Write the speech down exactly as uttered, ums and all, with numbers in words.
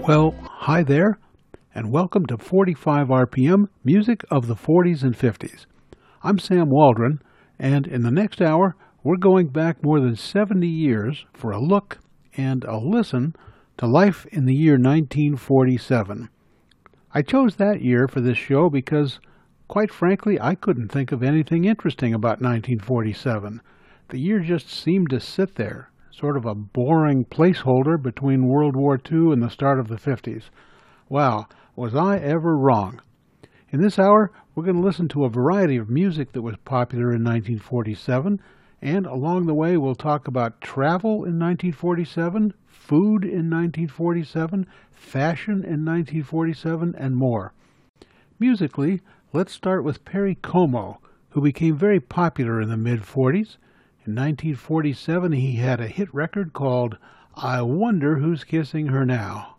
Well, hi there, and welcome to forty-five R P M, music of the forties and fifties. I'm Sam Waldron, and in the next hour, we're going back more than seventy years for a look and a listen to life in the year nineteen forty-seven. I chose that year for this show because, quite frankly, I couldn't think of anything interesting about nineteen forty-seven. The year just seemed to sit there, sort of a boring placeholder between World War Two and the start of the fifties. Wow, was I ever wrong. In this hour, we're going to listen to a variety of music that was popular in nineteen forty-seven, and along the way we'll talk about travel in nineteen forty-seven, food in nineteen forty-seven, fashion in nineteen forty-seven, and more. Musically, let's start with Perry Como, who became very popular in the mid-forties. In nineteen forty-seven, he had a hit record called I Wonder Who's Kissing Her Now.